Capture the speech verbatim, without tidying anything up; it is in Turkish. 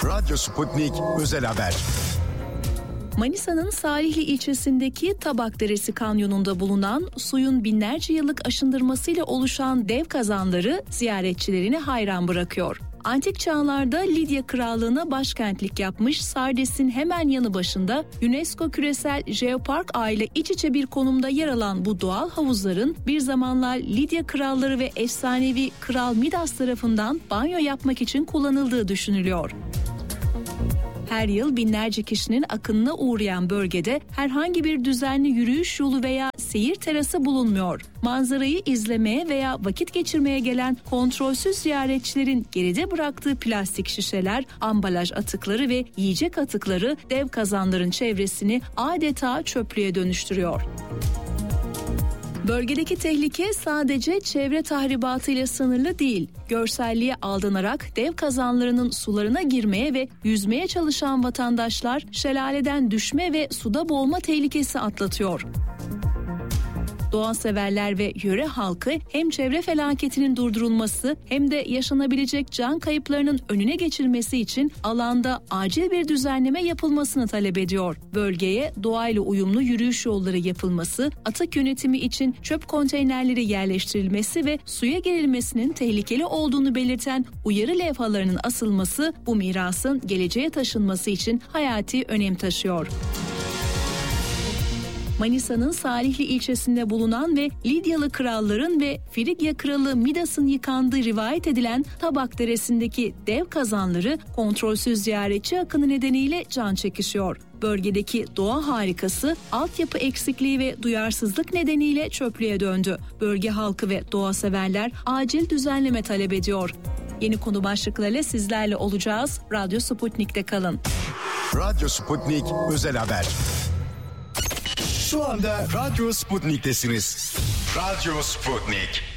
Radyo Sputnik Özel Haber. Manisa'nın Salihli ilçesindeki Tabakderesi Kanyonu'nda bulunan suyun binlerce yıllık aşındırmasıyla oluşan dev kazanları ziyaretçilerini hayran bırakıyor. Antik çağlarda Lidya Krallığı'na başkentlik yapmış Sardes'in hemen yanı başında UNESCO Küresel Jeopark Ağı ile iç içe bir konumda yer alan bu doğal havuzların bir zamanlar Lidya kralları ve efsanevi Kral Midas tarafından banyo yapmak için kullanıldığı düşünülüyor. Her yıl binlerce kişinin akınına uğrayan bölgede herhangi bir düzenli yürüyüş yolu veya seyir terası bulunmuyor. Manzarayı izlemeye veya vakit geçirmeye gelen kontrolsüz ziyaretçilerin geride bıraktığı plastik şişeler, ambalaj atıkları ve yiyecek atıkları dev kazanların çevresini adeta çöplüğe dönüştürüyor. Bölgedeki tehlike sadece çevre tahribatıyla sınırlı değil. Görselliğe aldanarak dev kazanlarının sularına girmeye ve yüzmeye çalışan vatandaşlar şelaleden düşme ve suda boğulma tehlikesi atlatıyor. Doğa severler ve yöre halkı hem çevre felaketinin durdurulması hem de yaşanabilecek can kayıplarının önüne geçilmesi için alanda acil bir düzenleme yapılmasını talep ediyor. Bölgeye doğayla uyumlu yürüyüş yolları yapılması, atık yönetimi için çöp konteynerleri yerleştirilmesi ve suya girilmesinin tehlikeli olduğunu belirten uyarı levhalarının asılması bu mirasın geleceğe taşınması için hayati önem taşıyor. Manisa'nın Salihli ilçesinde bulunan ve Lidyalı kralların ve Frigya kralı Midas'ın yıkandığı rivayet edilen Tabakderesi'ndeki dev kazanları kontrolsüz ziyaretçi akını nedeniyle can çekişiyor. Bölgedeki doğa harikası altyapı eksikliği ve duyarsızlık nedeniyle çöplüğe döndü. Bölge halkı ve doğa severler acil düzenleme talep ediyor. Yeni konu başlıklarıyla sizlerle olacağız. Radyo Sputnik'te kalın. Radyo Sputnik Özel Haber. Şu anda Radyo Sputnik'tesiniz. Radyo Sputnik.